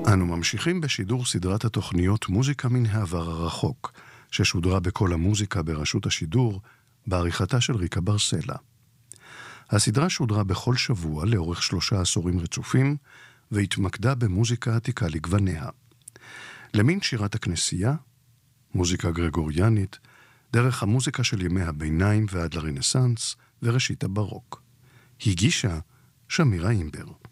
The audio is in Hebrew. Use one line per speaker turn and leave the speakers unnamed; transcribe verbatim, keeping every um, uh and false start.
אנו ממשיכים בשידור סדרת התוכניות מוזיקה מן העבר הרחוק, ששודרה בכל המוזיקה ברשות השידור, בעריכתה של ריקה ברסלה. הסדרה שודרה בכל שבוע לאורך שלושה עשורים רצופים, והתמקדה במוזיקה עתיקה לגווניה. למין שירת הכנסייה, מוזיקה גרגוריאנית, דרך המוזיקה של ימי הביניים ועד לרנסנס וראשית הברוק. הגישה שמירה אימבר.